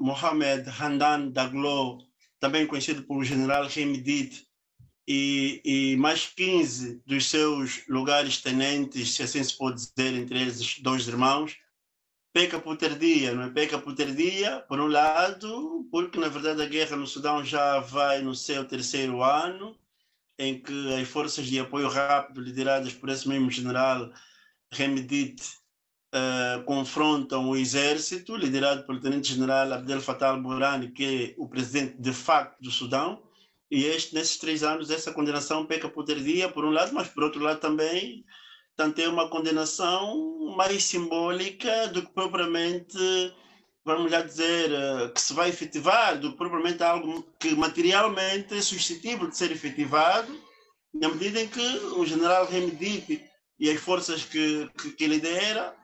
Mohamed Hamdan Daglo, também conhecido por general Hemedti, e mais 15 dos seus lugares tenentes, se assim se pode dizer, entre eles dois irmãos, peca por tardia, não é? Peca por tardia, por um lado, porque na verdade a guerra no Sudão já vai no seu terceiro ano, em que as forças de apoio rápido, lideradas por esse mesmo general Hemedti, confrontam o exército, liderado pelo tenente-general Abdel Fattah al-Burhan, que é o presidente de facto do Sudão, e nesses 3 anos essa condenação peca por tardia, por um lado, mas por outro lado também tem uma condenação mais simbólica do que propriamente, vamos já dizer, que se vai efetivar, do que propriamente algo que materialmente é suscetível de ser efetivado, na medida em que o general Hemedti e as forças que lidera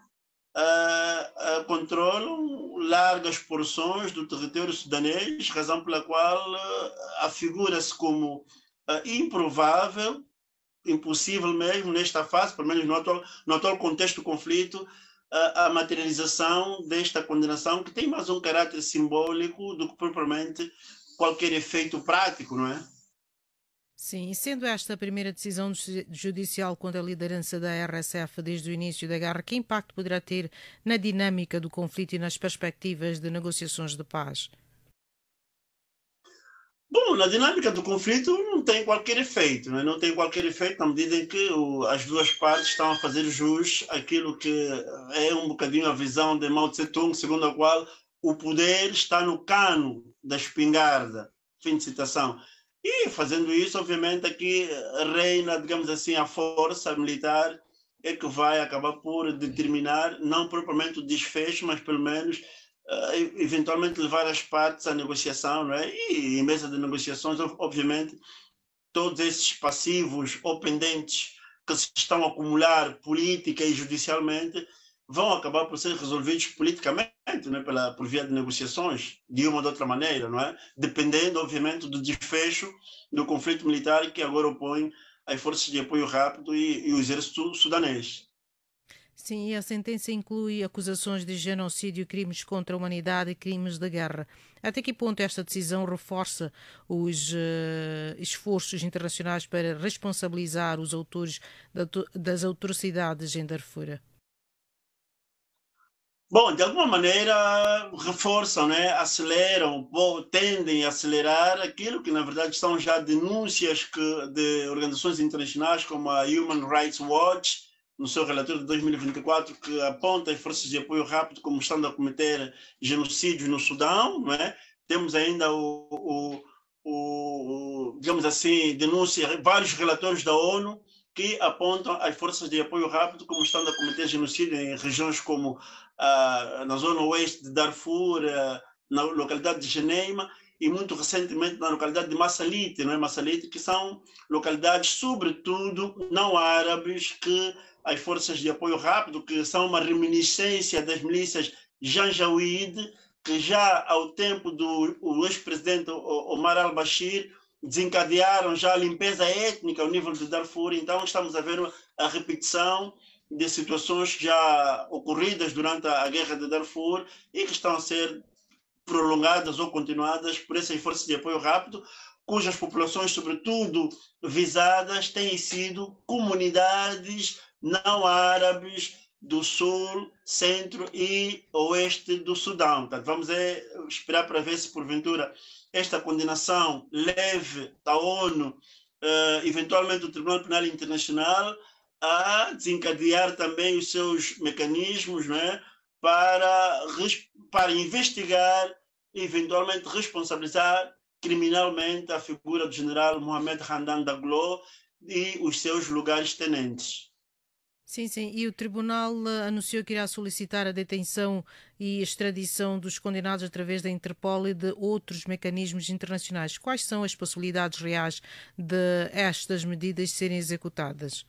controlam largas porções do território sudanês, razão pela qual afigura-se como improvável, impossível mesmo nesta fase, pelo menos no atual contexto do conflito, a materialização desta condenação, que tem mais um caráter simbólico do que propriamente qualquer efeito prático, não é? Sim, e sendo esta a primeira decisão judicial contra a liderança da RSF desde o início da guerra, que impacto poderá ter na dinâmica do conflito e nas perspectivas de negociações de paz? Bom, na dinâmica do conflito não tem qualquer efeito, né? Não tem qualquer efeito na medida em que as duas partes estão a fazer jus àquilo que é um bocadinho a visão de Mao Tse-tung, segundo a qual o poder está no cano da espingarda, fim de citação. E fazendo isso, obviamente, aqui reina, digamos assim, a força militar é que vai acabar por determinar, não propriamente o desfecho, mas pelo menos eventualmente levar as partes à negociação, não é? E em mesa de negociações, obviamente, todos esses passivos ou pendentes que se estão a acumular política e judicialmente vão acabar por ser resolvidos politicamente, né, por via de negociações, de uma ou de outra maneira, não é? Dependendo, obviamente, do desfecho do conflito militar que agora opõe as forças de apoio rápido e o exército sudanês. Sim, e a sentença inclui acusações de genocídio, crimes contra a humanidade e crimes de guerra. Até que ponto esta decisão reforça os esforços internacionais para responsabilizar os autores das atrocidades em Darfur? Bom, de alguma maneira reforçam, né? Aceleram, tendem a acelerar aquilo que na verdade são já denúncias de organizações internacionais como a Human Rights Watch, no seu relatório de 2024, que aponta as forças de apoio rápido como estando a cometer genocídios no Sudão, não é? Temos ainda digamos assim, denúncia, vários relatórios da ONU que apontam as forças de apoio rápido como estando a cometer genocídio em regiões como na zona oeste de Darfur, na localidade de Geneima, e muito recentemente na localidade de Massalite, não é? Massalite, que são localidades, sobretudo, não árabes, que as forças de apoio rápido, que são uma reminiscência das milícias Janjaweed, que já ao tempo do ex-presidente Omar al-Bashir desencadearam já a limpeza étnica ao nível de Darfur. Então estamos a ver a repetição de situações já ocorridas durante a guerra de Darfur e que estão a ser prolongadas ou continuadas por essas forças de apoio rápido, cujas populações, sobretudo visadas, têm sido comunidades não árabes do sul, centro e oeste do Sudão. Portanto, vamos esperar para ver se, porventura, esta condenação leve da ONU, eventualmente o Tribunal Penal Internacional, a desencadear também os seus mecanismos, não é? para investigar e eventualmente responsabilizar criminalmente a figura do general Mohamed Hamdan Daglo e os seus lugares tenentes. Sim, sim. E o Tribunal anunciou que irá solicitar a detenção e extradição dos condenados através da Interpol e de outros mecanismos internacionais. Quais são as possibilidades reais de estas medidas serem executadas?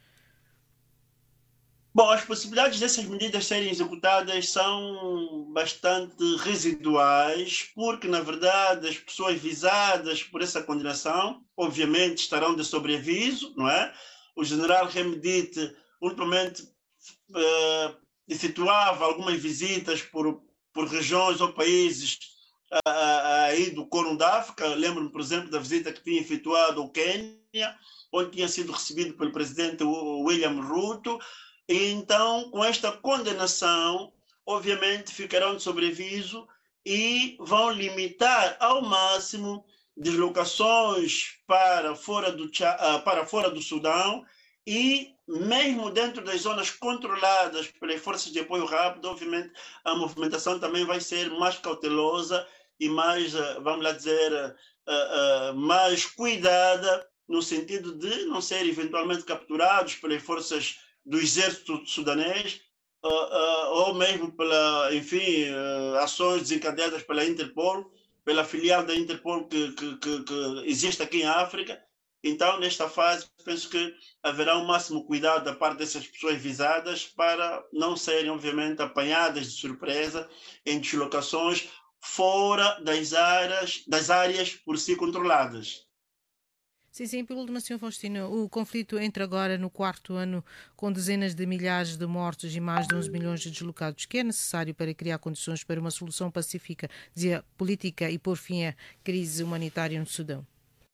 Bom, as possibilidades dessas medidas serem executadas são bastante residuais, porque, na verdade, as pessoas visadas por essa condenação, obviamente, estarão de sobreaviso, não é? O general Hemedti, ultimamente, efetuava algumas visitas por regiões ou países aí do Corno da África. Lembro-me, por exemplo, da visita que tinha efetuado ao Quênia, onde tinha sido recebido pelo presidente William Ruto. E então, com esta condenação, obviamente ficarão de sobreaviso e vão limitar ao máximo deslocações para fora do Sudão, e mesmo dentro das zonas controladas pelas forças de apoio rápido, obviamente a movimentação também vai ser mais cautelosa e mais, vamos lá dizer, mais cuidada, no sentido de não ser eventualmente capturados pelas forças do exército sudanês, ou mesmo pela, enfim, ações desencadeadas pela Interpol, pela filial da Interpol que existe aqui em África. Então, nesta fase, penso que haverá um máximo cuidado da parte dessas pessoas visadas para não serem, obviamente, apanhadas de surpresa em deslocações fora das áreas por si controladas. Sim, por último, Sr. Faustino, o conflito entra agora no 4º ano com dezenas de milhares de mortos e mais de 11 milhões de deslocados, que é necessário para criar condições para uma solução pacífica, dizia, política e por fim a crise humanitária no Sudão.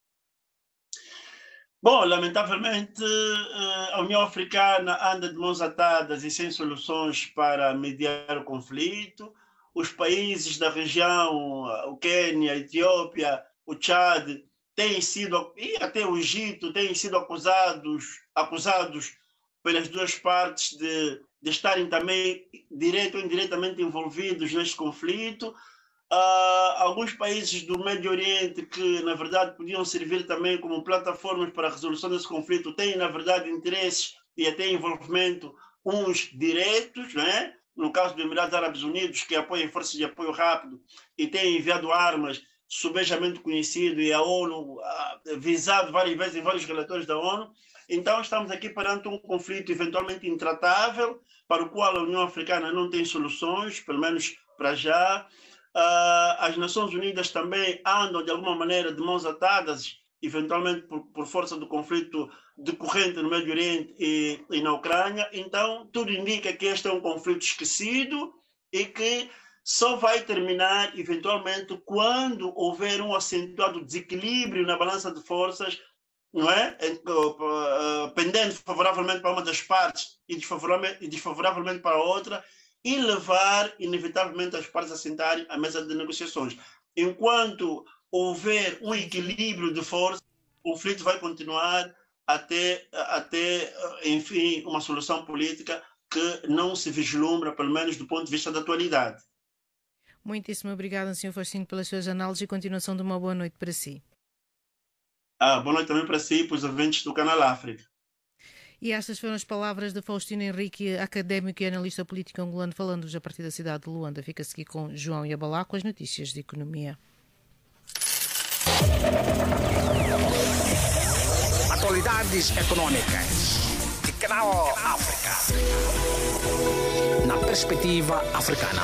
Bom, lamentavelmente, a União Africana anda de mãos atadas e sem soluções para mediar o conflito. Os países da região, o Quênia, a Etiópia, o Tchad, têm sido, e até o Egito, têm sido acusados pelas duas partes de estarem também direto ou indiretamente envolvidos neste conflito. Alguns países do Médio Oriente que, na verdade, podiam servir também como plataformas para a resolução desse conflito, têm, na verdade, interesses e até envolvimento, uns diretos, né? No caso dos Emirados Árabes Unidos, que apoiam forças de apoio rápido e têm enviado armas, subejamente conhecido, e a ONU visado várias vezes em vários relatórios da ONU. Então, estamos aqui perante um conflito eventualmente intratável, para o qual a União Africana não tem soluções, pelo menos para já. As Nações Unidas também andam, de alguma maneira, de mãos atadas, eventualmente por força do conflito decorrente no Médio Oriente e na Ucrânia. Então, tudo indica que este é um conflito esquecido e que só vai terminar, eventualmente, quando houver um acentuado desequilíbrio na balança de forças, não é? Pendendo favoravelmente para uma das partes e desfavoravelmente para a outra, e levar, inevitavelmente, as partes a sentarem à mesa de negociações. Enquanto houver um equilíbrio de força, o conflito vai continuar até, enfim, uma solução política que não se vislumbra, pelo menos do ponto de vista da atualidade. Muitíssimo obrigada, Sr. Faustino, pelas suas análises e continuação de uma boa noite para si. Boa noite também para si e para os ouvintes do Canal África. E estas foram as palavras de Faustino Henrique, académico e analista político angolano, falando-vos a partir da cidade de Luanda. Fica-se aqui com João Yabalá com as notícias de economia. Atualidades econômicas de Canal África. Na perspectiva africana.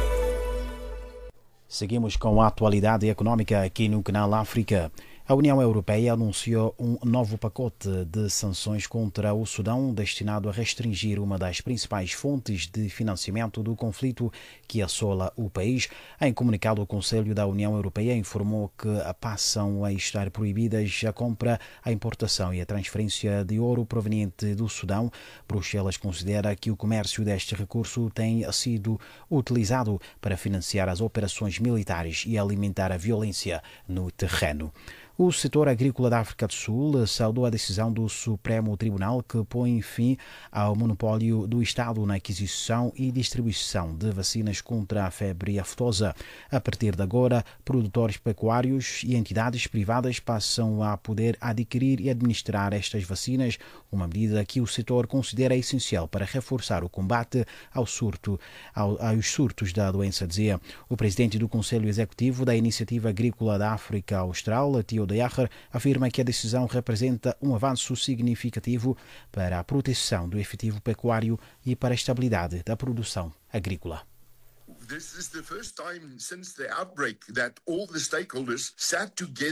Seguimos com a atualidade econômica aqui no Canal África. A União Europeia anunciou um novo pacote de sanções contra o Sudão destinado a restringir uma das principais fontes de financiamento do conflito que assola o país. Em comunicado, o Conselho da União Europeia informou que passam a estar proibidas a compra, a importação e a transferência de ouro proveniente do Sudão. Bruxelas considera que o comércio deste recurso tem sido utilizado para financiar as operações militares e alimentar a violência no terreno. O setor agrícola da África do Sul saudou a decisão do Supremo Tribunal que põe fim ao monopólio do Estado na aquisição e distribuição de vacinas contra a febre aftosa. A partir de agora, produtores pecuários e entidades privadas passam a poder adquirir e administrar estas vacinas, uma medida que o setor considera essencial para reforçar o combate aos surtos da doença, dizia o presidente do Conselho Executivo da Iniciativa Agrícola da África Austral, Tio Dayacher, afirma que a decisão representa um avanço significativo para a proteção do efetivo pecuário e para a estabilidade da produção agrícola. This is the first time since the outbreak that all the stakeholders sat together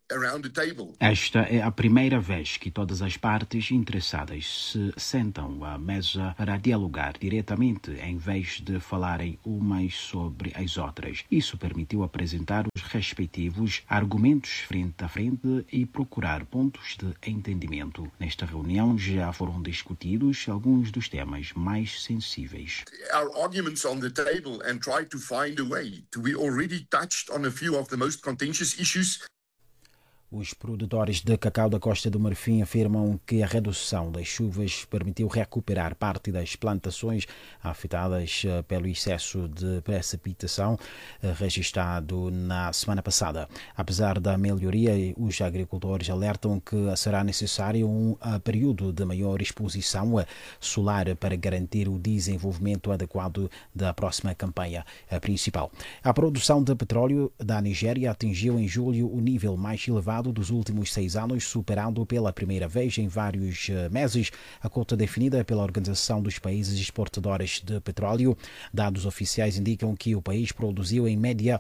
Esta é a primeira vez que todas as partes interessadas se sentam à mesa para dialogar diretamente em vez de falarem umas sobre as outras. Isso permitiu apresentar os respectivos argumentos frente a frente e procurar pontos de entendimento. Nesta reunião já foram discutidos alguns dos temas mais sensíveis. Our arguments on the table and try to find a way. We already touched on a few of the most contentious issues. Os produtores de cacau da Costa do Marfim afirmam que a redução das chuvas permitiu recuperar parte das plantações afetadas pelo excesso de precipitação registrado na semana passada. Apesar da melhoria, os agricultores alertam que será necessário um período de maior exposição solar para garantir o desenvolvimento adequado da próxima campanha principal. A produção de petróleo da Nigéria atingiu em julho o nível mais elevado dos últimos 6 anos, superando pela primeira vez em vários meses a cota definida pela Organização dos Países Exportadores de Petróleo. Dados oficiais indicam que o país produziu em média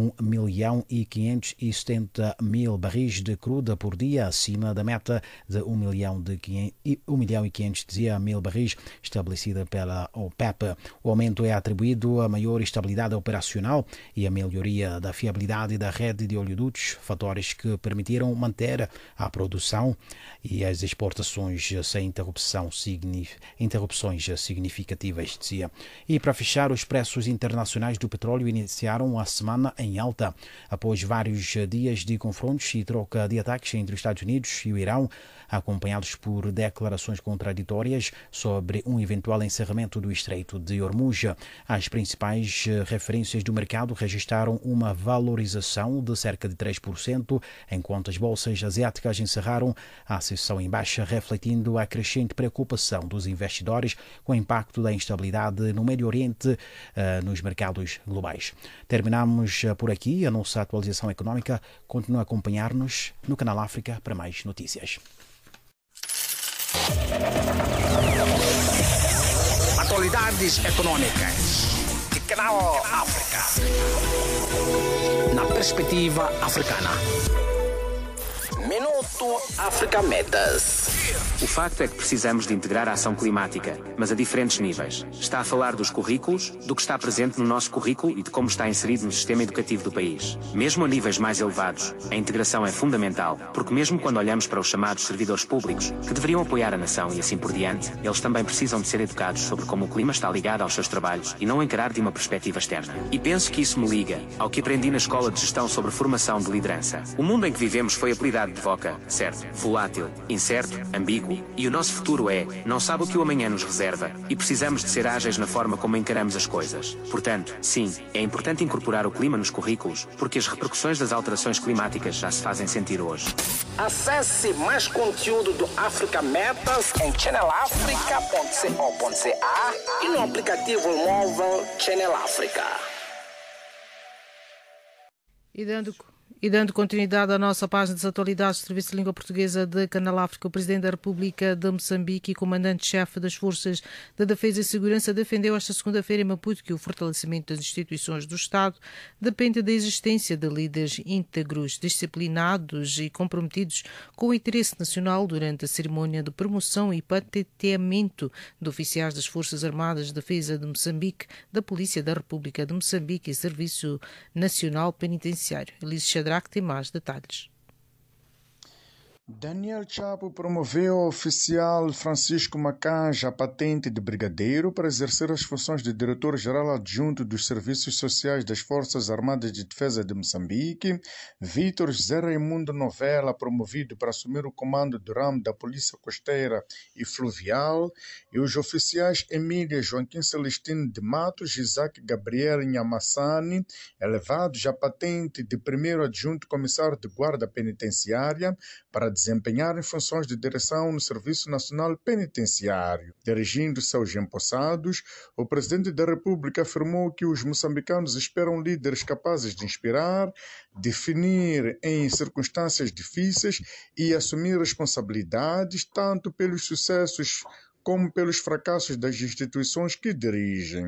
1.570.000 barris de cruda por dia, acima da meta de 1.500.000 barris estabelecida pela OPEP. O aumento é atribuído a maior estabilidade operacional e a melhoria da fiabilidade da rede de oleodutos, fatores que permitiram manter a produção e as exportações sem interrupções significativas, dizia. E para fechar, os preços internacionais do petróleo iniciaram a semana em alta, após vários dias de confrontos e troca de ataques entre os Estados Unidos e o Irão, acompanhados por declarações contraditórias sobre um eventual encerramento do Estreito de Hormuz. As principais referências do mercado registraram uma valorização de cerca de 3%, enquanto as bolsas asiáticas encerraram a sessão em baixa, refletindo a crescente preocupação dos investidores com o impacto da instabilidade no Médio Oriente nos mercados globais. Terminamos por aqui a nossa atualização econômica. Continue a acompanhar-nos no Canal África para mais notícias. Atualidades econômicas de Canal África. Na perspectiva africana. Minuto África Metas. O facto é que precisamos de integrar a ação climática, mas a diferentes níveis. Está a falar dos currículos, do que está presente no nosso currículo e de como está inserido no sistema educativo do país. Mesmo a níveis mais elevados, a integração é fundamental, porque mesmo quando olhamos para os chamados servidores públicos, que deveriam apoiar a nação e assim por diante, eles também precisam de ser educados sobre como o clima está ligado aos seus trabalhos e não encarar de uma perspectiva externa. E penso que isso me liga ao que aprendi na Escola de Gestão sobre Formação de Liderança. O mundo em que vivemos foi apelidado de VOCA, certo? Volátil, incerto, ambíguo, e o nosso futuro não sabe o que o amanhã nos reserva e precisamos de ser ágeis na forma como encaramos as coisas. Portanto, sim, é importante incorporar o clima nos currículos, porque as repercussões das alterações climáticas já se fazem sentir hoje. Acesse mais conteúdo do África Metas em channelafrica.co.za e no aplicativo móvel Channel África. E dando continuidade à nossa página de atualidades do Serviço de Língua Portuguesa de Canal África, o Presidente da República de Moçambique e Comandante-Chefe das Forças de Defesa e Segurança defendeu esta segunda-feira em Maputo que o fortalecimento das instituições do Estado depende da existência de líderes íntegros, disciplinados e comprometidos com o interesse nacional durante a cerimónia de promoção e patenteamento de oficiais das Forças Armadas de Defesa de Moçambique, da Polícia da República de Moçambique e Serviço Nacional Penitenciário. Elise Shadrach tem mais detalhes. Daniel Chapo promoveu ao oficial Francisco Macanja a patente de brigadeiro para exercer as funções de diretor-geral adjunto dos Serviços Sociais das Forças Armadas de Defesa de Moçambique. Vítor José Raimundo Novella, promovido para assumir o comando do ramo da Polícia Costeira e Fluvial. E os oficiais Emília Joaquim Celestino de Matos e Isaac Gabriel Nhamassani, elevados à patente de primeiro adjunto comissário de guarda penitenciária para desempenharem funções de direção no Serviço Nacional Penitenciário. Dirigindo-se aos empossados, o Presidente da República afirmou que os moçambicanos esperam líderes capazes de inspirar, definir em circunstâncias difíceis e assumir responsabilidades tanto pelos sucessos como pelos fracassos das instituições que dirigem.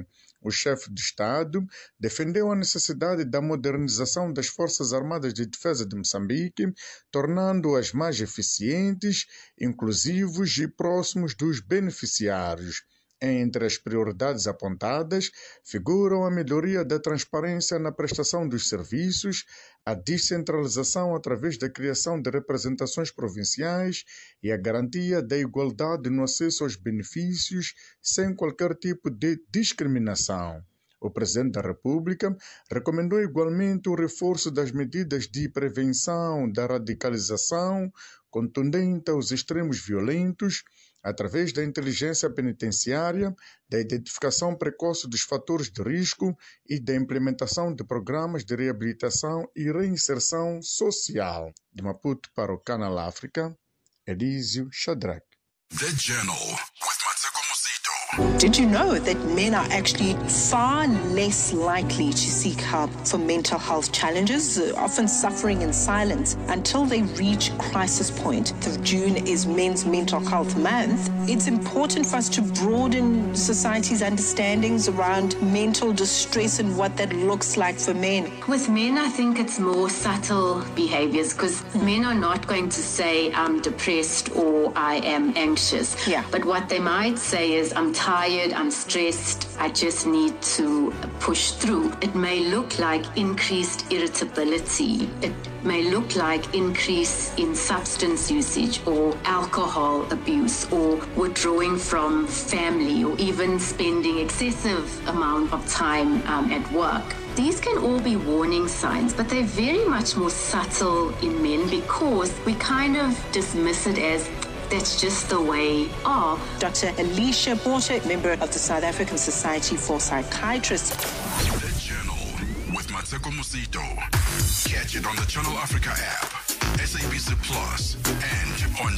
O chefe de Estado defendeu a necessidade da modernização das Forças Armadas de Defesa de Moçambique, tornando-as mais eficientes, inclusivos e próximos dos beneficiários. Entre as prioridades apontadas figuram a melhoria da transparência na prestação dos serviços, a descentralização através da criação de representações provinciais e a garantia da igualdade no acesso aos benefícios sem qualquer tipo de discriminação. O Presidente da República recomendou igualmente o reforço das medidas de prevenção da radicalização, contundente aos extremos violentos, através da inteligência penitenciária, da identificação precoce dos fatores de risco e da implementação de programas de reabilitação e reinserção social. De Maputo para o Canal África, Elísio Shadrach. The Journal with Matsuko Musito. Did you know that men are actually far less likely to seek help for mental health challenges, often suffering in silence until they reach crisis point? June is Men's Mental Health Month. It's important for us to broaden society's understandings around mental distress and what that looks like for men. With men, I think it's more subtle behaviors because men are not going to say, I'm depressed or I am anxious. Yeah. But what they might say is, I'm tired, I'm stressed, I just need to push through. It may look like increased irritability. It may look like increase in substance usage or alcohol abuse or withdrawing from family or even spending excessive amount of time at work. These can all be warning signs, but they're very much more subtle in men because we kind of dismiss it as that's just the way of. Dr. Alicia Porter, member of the South African Society for Psychiatrists. The Journal with Matsuko Musito. Catch it on the Channel Africa app, SABC Plus, and on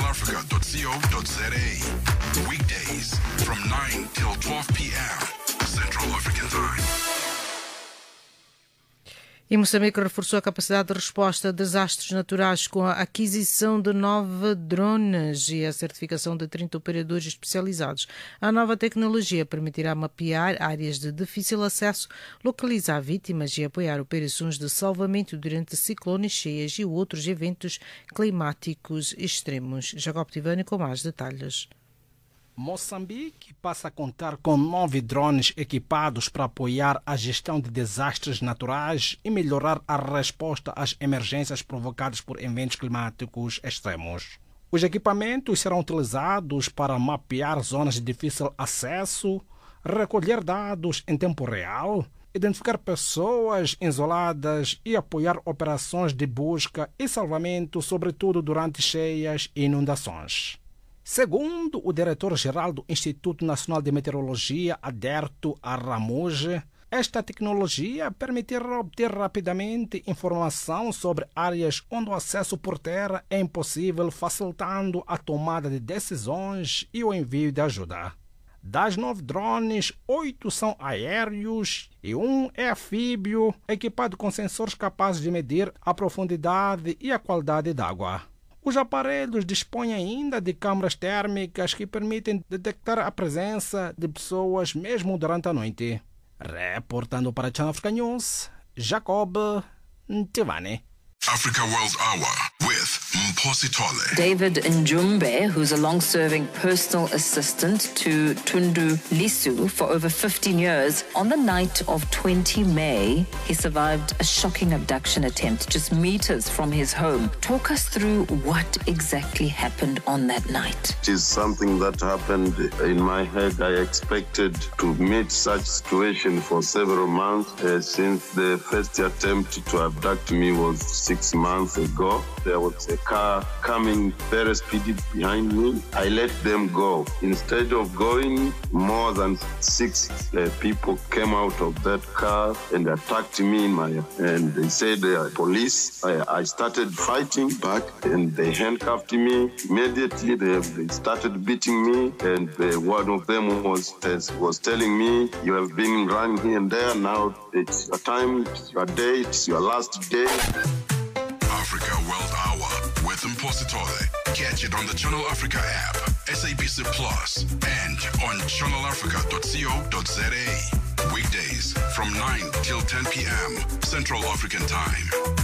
channelafrica.co.za. Weekdays from 9 till 12 p.m. Central African Time. E Moçambique reforçou a capacidade de resposta a desastres naturais com a aquisição de 9 drones e a certificação de 30 operadores especializados. A nova tecnologia permitirá mapear áreas de difícil acesso, localizar vítimas e apoiar operações de salvamento durante ciclones, cheias e outros eventos climáticos extremos. Jacob Tivani com mais detalhes. Moçambique passa a contar com 9 drones equipados para apoiar a gestão de desastres naturais e melhorar a resposta às emergências provocadas por eventos climáticos extremos. Os equipamentos serão utilizados para mapear zonas de difícil acesso, recolher dados em tempo real, identificar pessoas isoladas e apoiar operações de busca e salvamento, sobretudo durante cheias e inundações. Segundo o diretor-geral do Instituto Nacional de Meteorologia, Aderto Aramuge, esta tecnologia permitirá obter rapidamente informação sobre áreas onde o acesso por terra é impossível, facilitando a tomada de decisões e o envio de ajuda. Das 9 drones, 8 são aéreos e 1 é anfíbio, equipado com sensores capazes de medir a profundidade e a qualidade d'água. Os aparelhos dispõem ainda de câmaras térmicas que permitem detectar a presença de pessoas mesmo durante a noite. Reportando para a Channel Africa News, Jacob Tivani. Africa World Hour with Mphosi Tole. David Njumbe, who's a long-serving personal assistant to Tundu Lisu for over 15 years, on the night of 20 May, he survived a shocking abduction attempt just meters from his home. Talk us through what exactly happened on that night. It is something that happened in my head. I expected to meet such situation for several months since the first attempt to abduct me was 6 months ago. There was a car coming very speedy behind me. I let them go. Instead of going, more than 6 people came out of that car and attacked me and they said they are police. I started fighting back and they handcuffed me. Immediately they started beating me and one of them was telling me, you have been running here and there, now it's your time, it's your day, it's your last day. Africa World Hour with Mphosi Tole. Catch it on the Channel Africa app, SABC Plus, and on channelafrica.co.za. Weekdays from 9 till 10 p.m. Central African Time.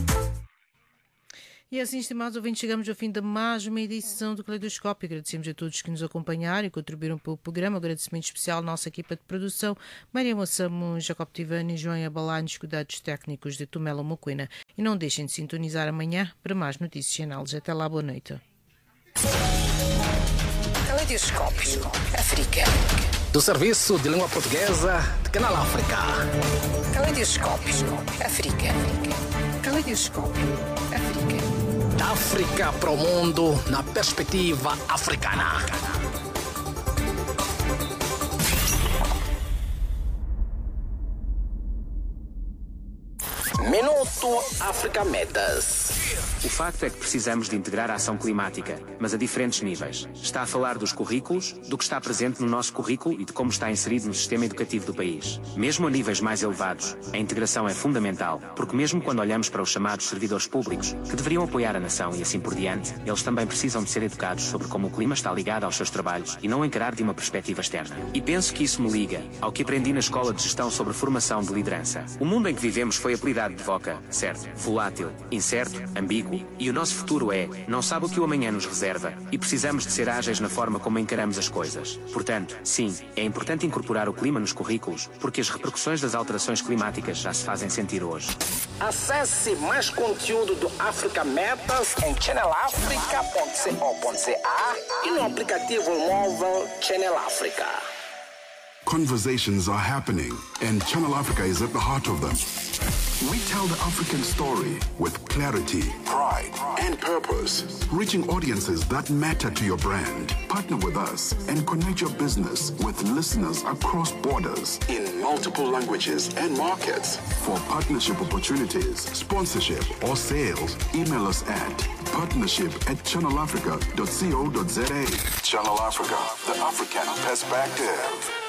E assim, estimados ouvintes, chegamos ao fim de mais uma edição do Caleidoscópio. Agradecemos a todos que nos acompanharam e contribuíram para o programa. Agradecimento especial à nossa equipa de produção, Maria Moçamo, Jacob Tivani e João Abalani, cuidados técnicos de Tumela Moquena. E não deixem de sintonizar amanhã para mais notícias e análises. Até lá, boa noite. Caleidoscópio África. Do Serviço de Língua Portuguesa de Canal África. Caleidoscópio África. Caleidoscópio África. Da África para o mundo na perspectiva africana. Minuto África Metas. O facto é que precisamos de integrar a ação climática, mas a diferentes níveis. Está a falar dos currículos, do que está presente no nosso currículo e de como está inserido no sistema educativo do país. Mesmo a níveis mais elevados, a integração é fundamental, porque mesmo quando olhamos para os chamados servidores públicos, que deveriam apoiar a nação e assim por diante, eles também precisam de ser educados sobre como o clima está ligado aos seus trabalhos e não encarar de uma perspectiva externa. E penso que isso me liga ao que aprendi na Escola de Gestão sobre formação de liderança. O mundo em que vivemos foi apelidado de VOCA, certo? Volátil, incerto, ambíguo. E o nosso futuro não sabe o que o amanhã nos reserva e precisamos de ser ágeis na forma como encaramos as coisas. Portanto, sim, é importante incorporar o clima nos currículos, porque as repercussões das alterações climáticas já se fazem sentir hoje. Acesse mais conteúdo do África Metas em channelafrica.co.za e no aplicativo móvel Channel Africa. Conversations are happening, and Channel Africa is at the heart of them. We tell the African story with clarity, pride, and purpose, reaching audiences that matter to your brand. Partner with us and connect your business with listeners across borders in multiple languages and markets. For partnership opportunities, sponsorship, or sales, email us at partnership@channelafrica.co.za. Channel Africa, the African perspective.